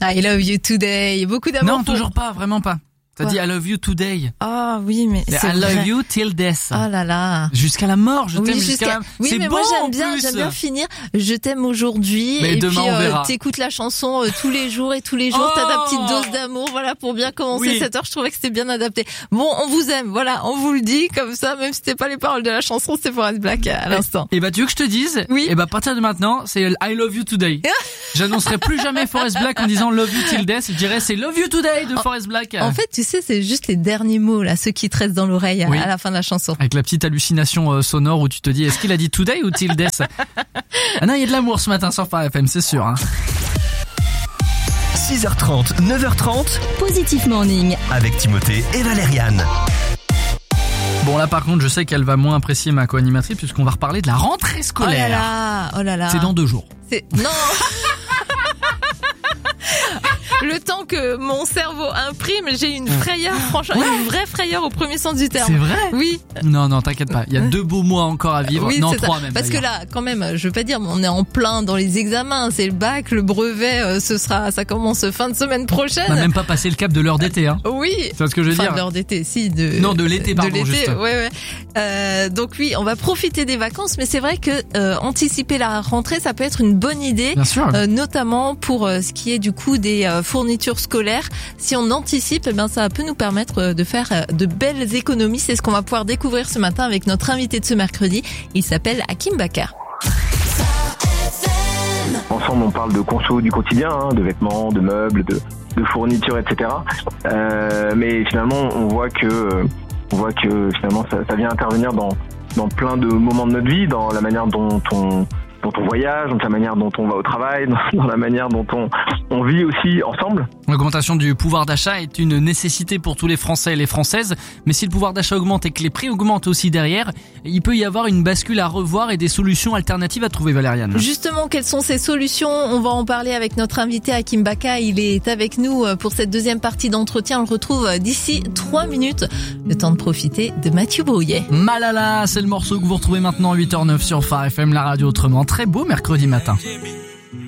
I love you today. Beaucoup d'amour. Non, toujours pas, vraiment pas. T'as dit I love you today. Ah oui, mais c'est I vrai. love you till death. Oh là là. Jusqu'à la mort, je t'aime jusqu'à la... Oui, c'est mais bon, moi j'aime bien finir. Je t'aime aujourd'hui. Mais et demain, puis on verra. t'écoutes la chanson tous les jours et tous les jours t'as ta petite dose d'amour. Voilà, pour bien commencer cette heure, je trouvais que c'était bien adapté. Bon, on vous aime. Voilà, on vous le dit comme ça, même si c'était pas les paroles de la chanson, c'était Forest Black à l'instant. Et bah tu veux que je te dise? Oui. Et bah à partir de maintenant, c'est I love you today. J'annoncerai plus jamais Forest Black en disant love you till death. Je dirais c'est love you today de Forest Black. En fait, tu sais, c'est juste les derniers mots là, ceux qui te restent dans l'oreille à la fin de la chanson. Avec la petite hallucination sonore où tu te dis est-ce qu'il a dit today ou till death? Ah non, il y a de l'amour ce matin sur Phare FM, c'est sûr. 6h30, 9h30. Positif Morning. Avec Timothée et Valériane. Bon là par contre je sais qu'elle va moins apprécier ma co-animatrice puisqu'on va reparler de la rentrée scolaire. Oh là là. C'est dans 2 jours. Non. Le temps que mon cerveau imprime, j'ai une frayeur, franchement, une vraie frayeur au premier sens du terme. C'est vrai? Oui. Non, t'inquiète pas. Il y a 2 beaux mois encore à vivre. Oui, non, c'est 3 ça. même. Parce d'ailleurs. que là, quand même, je veux pas dire, on est en plein dans les examens. C'est le bac, le brevet, ça commence fin de semaine prochaine. On n'a même pas passé le cap de l'heure d'été, hein. Oui. C'est ce que je veux dire. De l'heure d'été, si. Non, de l'été, pardon, de l'été, juste. Ouais. Donc oui, on va profiter des vacances, mais c'est vrai que anticiper la rentrée, ça peut être une bonne idée. Bien sûr. Notamment pour ce qui est du coup des fournitures scolaires. Si on anticipe, eh bien ça peut nous permettre de faire de belles économies. C'est ce qu'on va pouvoir découvrir ce matin avec notre invité de ce mercredi. Il s'appelle Hakim Bakar. Ensemble, on parle de conso du quotidien, de vêtements, de meubles, de fournitures, etc. Mais finalement, on voit que finalement ça vient intervenir dans plein de moments de notre vie, dans la manière dont on voyage, dans la manière dont on va au travail, dans la manière dont on vit aussi ensemble. L'augmentation du pouvoir d'achat est une nécessité pour tous les Français et les Françaises, mais si le pouvoir d'achat augmente et que les prix augmentent aussi derrière, il peut y avoir une bascule à revoir et des solutions alternatives à trouver, Valériane. Justement, quelles sont ces solutions? On va en parler avec notre invité Hakim Bakar. Il est avec nous pour cette deuxième partie d'entretien. On le retrouve d'ici 3 minutes. Le temps de profiter de Mathieu Brouillet. Malala, c'est le morceau que vous retrouvez maintenant à 8h09 sur Phare FM, la radio autrement. Très beau mercredi matin.